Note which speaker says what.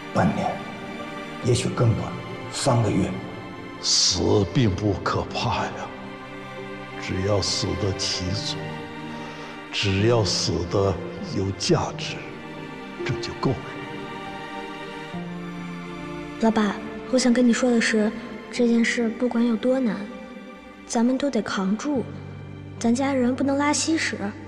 Speaker 1: 半年，也许更短，3个月。
Speaker 2: 死并不可怕呀，只要死得其所，只要死得有价值，这就够了。
Speaker 3: 老爸，我想跟你说的是，这件事不管有多难，咱们都得扛住，咱家人不能拉稀使。